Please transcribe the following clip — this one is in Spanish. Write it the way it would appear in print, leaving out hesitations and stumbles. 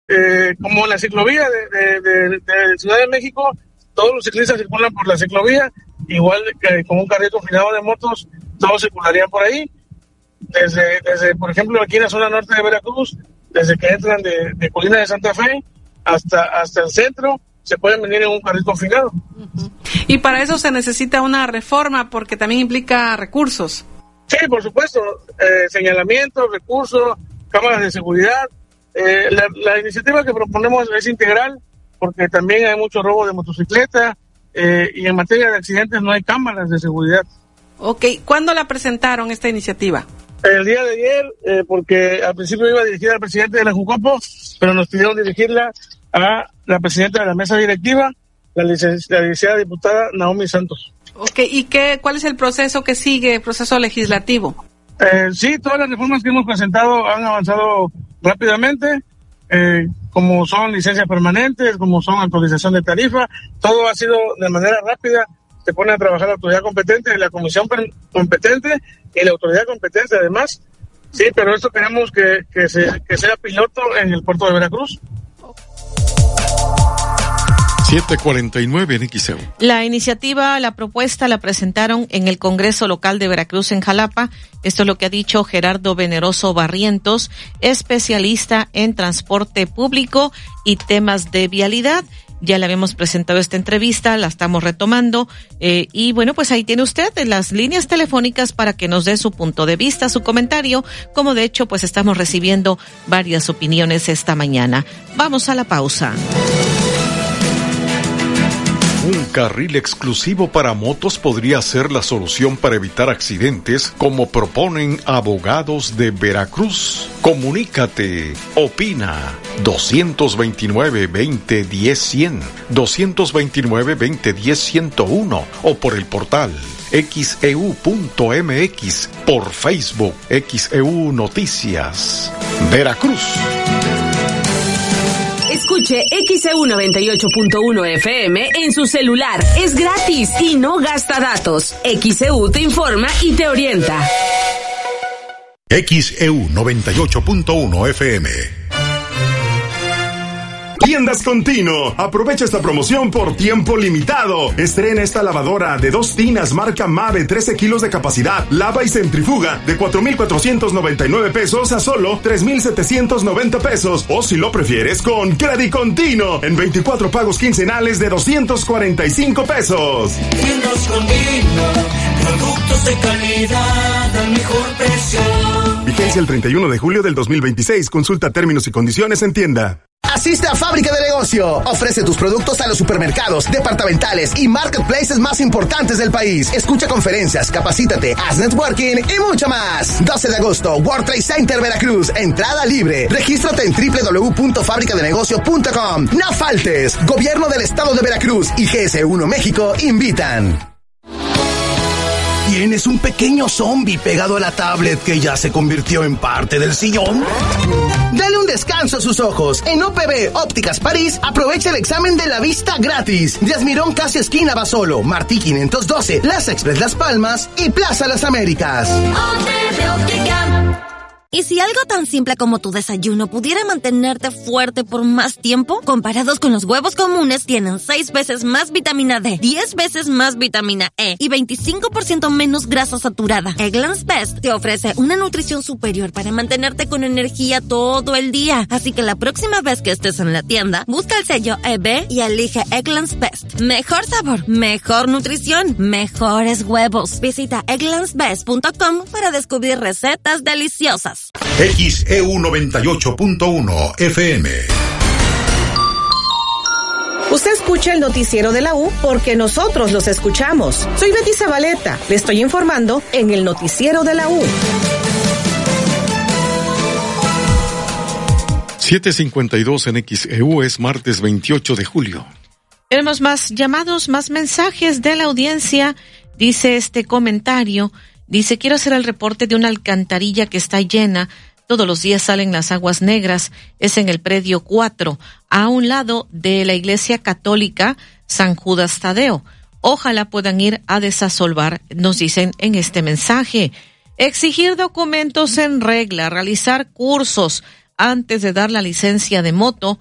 como la ciclovía de Ciudad de México, todos los ciclistas circulan por la ciclovía, igual que con un carril confinado de motos, todos circularían por ahí. Desde, por ejemplo, aquí en la zona norte de Veracruz, desde que entran de Colina de Santa Fe hasta el centro, se pueden venir en un carril confinado. Y para eso se necesita una reforma, porque también implica recursos. Sí, por supuesto, señalamientos, recursos, cámaras de seguridad. La iniciativa que proponemos es integral, porque también hay mucho robo de motocicleta, y en materia de accidentes no hay cámaras de seguridad. Ok, ¿cuándo la presentaron esta iniciativa? El día de ayer, porque al principio iba a dirigir al presidente de la Jucopo, pero nos pidieron dirigirla a la presidenta de la mesa directiva, la licenciada diputada Naomi Santos. Ok, ¿y cuál es el proceso que sigue, el proceso legislativo? Sí, todas las reformas que hemos presentado han avanzado rápidamente, como son licencias permanentes, como son actualización de tarifa, todo ha sido de manera rápida. Se pone a trabajar la autoridad competente, la comisión competente y la autoridad competente además. Sí, pero esto queremos que sea piloto en el puerto de Veracruz. 7:49 en XEU. La iniciativa, la propuesta la presentaron en el Congreso Local de Veracruz en Jalapa. Esto es lo que ha dicho Gerardo Veneroso Barrientos, especialista en transporte público y temas de vialidad. Ya le habíamos presentado esta entrevista, la estamos retomando, y bueno, pues ahí tiene usted las líneas telefónicas para que nos dé su punto de vista, su comentario, como de hecho pues estamos recibiendo varias opiniones esta mañana. Vamos a la pausa. Un carril exclusivo para motos podría ser la solución para evitar accidentes, como proponen abogados de Veracruz. Comunícate, opina, 229-2010-100, 229-2010-101 o por el portal xeu.mx, por Facebook XEU Noticias. Veracruz. Escuche XEU 98.1 FM en su celular. Es gratis y no gasta datos. XEU te informa y te orienta. XEU 98.1 FM. Tiendas Contino. Aprovecha esta promoción por tiempo limitado. Estrena esta lavadora de 2 tinas marca Mave, 13 kilos de capacidad, lava y centrifuga, de 4,499 pesos a solo 3,790 pesos. O si lo prefieres, con Credit Contino, en 24 pagos quincenales de 245 pesos. Tiendas Contino, productos de calidad al mejor precio. Vigencia el 31 de julio del 2026. Consulta términos y condiciones en tienda. Asiste a Fábrica de Negocio. Ofrece tus productos a los supermercados, departamentales y marketplaces más importantes del país. Escucha conferencias, capacítate, haz networking y mucho más. 12 de agosto, World Trade Center Veracruz. Entrada libre. Regístrate en www.fabricadenegocio.com. No faltes. Gobierno del Estado de Veracruz y GS1 México invitan. ¿Tienes un pequeño zombie pegado a la tablet que ya se convirtió en parte del sillón? Dale un descanso a sus ojos. En OPB Ópticas París, aprovecha el examen de la vista gratis. Díaz Mirón, casi esquina Basolo, Martí 512, Plaza Express Las Palmas y Plaza Las Américas. OPB Óptica. ¿Y si algo tan simple como tu desayuno pudiera mantenerte fuerte por más tiempo? Comparados con los huevos comunes, tienen 6 veces más vitamina D, 10 veces más vitamina E y 25% menos grasa saturada. Eggland's Best te ofrece una nutrición superior para mantenerte con energía todo el día. Así que la próxima vez que estés en la tienda, busca el sello EB y elige Eggland's Best. Mejor sabor, mejor nutrición, mejores huevos. Visita egglandsbest.com para descubrir recetas deliciosas. XEU 98.1 FM. Usted escucha el noticiero de la U porque nosotros los escuchamos. Soy Betty Zabaleta. Le estoy informando en el noticiero de la U. 7:52 en XEU, es martes 28 de julio. Tenemos más llamados, más mensajes de la audiencia. Dice este comentario. Dice, quiero hacer el reporte de una alcantarilla que está llena. Todos los días salen las aguas negras. Es en el predio 4, a un lado de la Iglesia Católica San Judas Tadeo. Ojalá puedan ir a desasolvar, nos dicen en este mensaje. Exigir documentos en regla, realizar cursos antes de dar la licencia de moto